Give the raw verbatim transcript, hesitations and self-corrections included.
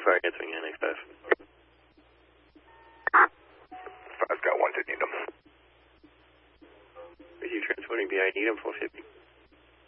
Fire answering N X five. Five's got one to Needham. Are you transporting B I Needham four fifty?